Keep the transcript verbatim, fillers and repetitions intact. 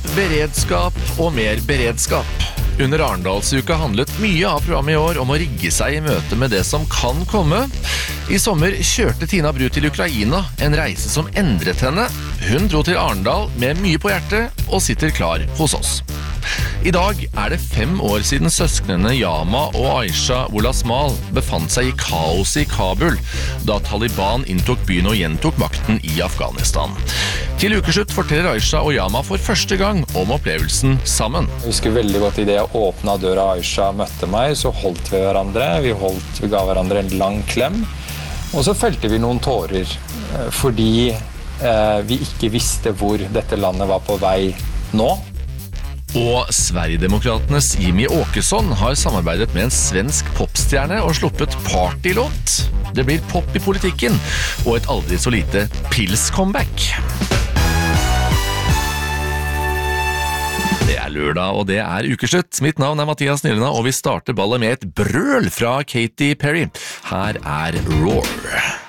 Beredskap og mer beredskap. Under Arendalsuka handlet mye av programmet i år om å rigge seg i møte med det som kan komme. I sommer kjørte Tina Bru til Ukraina, en reise som endret henne. Hun dro til Arendal med mye på hjertet og sitter klar hos oss. I dag er det fem år siden søsknene Yama og Aisha Wolasmal befant seg i kaoset i Kabul, da Taliban inntok byen og gjentok makten i Afghanistan. Til ukeslutt forteller Aisha og Yama for første gang om opplevelsen sammen. Jeg husker veldig godt i det jeg åpnet døra Aisha møtte meg, så holdt vi hverandre, vi, holdt, vi ga hverandre en lang klem, og så følte vi noen tårer, fordi eh, vi ikke visste hvor dette landet var på vei nå. Og Sverigedemokraternes Jimmy Åkesson har samarbeidet med en svensk popstjerne og sluppet partylåt. Det blir pop i politikken, og et aldri så lite pils-comeback. Det er lørdag, og det er ukeslutt. Mitt navn er Mathias Nyrena, og vi starter ballet med et brøl fra Katy Perry. Her er Roar.